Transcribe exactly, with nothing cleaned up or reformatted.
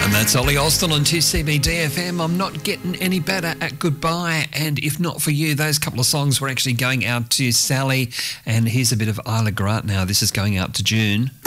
And that's Ollie Austin on two C B D F M. I'm not getting any better at goodbye. And if not for you, those couple of songs were actually going out to Sally. And here's a bit of Isla Grant now. This is going out to June.